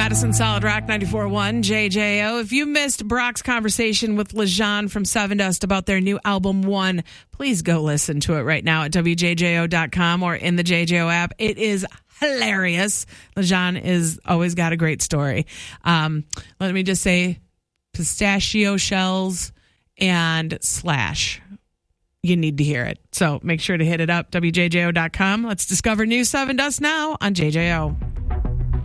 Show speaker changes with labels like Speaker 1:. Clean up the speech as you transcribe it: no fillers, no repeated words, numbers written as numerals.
Speaker 1: Madison Solid Rock 94.1 JJO. If you missed Brock's conversation with LaJean from Seven Dust about their new album One, please go listen to it right now at WJJO.com or in the JJO app. It is hilarious. LaJean is always got a great story. Let me just say pistachio shells and Slash. You need to hear it. So make sure to hit it up, WJJO.com. Let's discover new Seven Dust now on JJO.